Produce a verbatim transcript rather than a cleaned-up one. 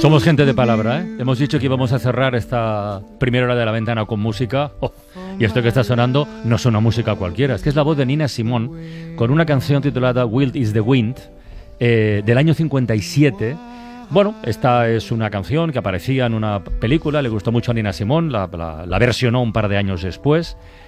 Somos gente de palabra, ¿eh? Hemos dicho que íbamos a cerrar esta primera hora de la ventana con música. Oh, y esto que está sonando no es una música cualquiera, es que es la voz de Nina Simone con una canción titulada Wild is the Wind, eh, del año cincuenta y siete. Bueno, esta es una canción que aparecía en una película, le gustó mucho a Nina Simone, la, la, la versionó un par de años después.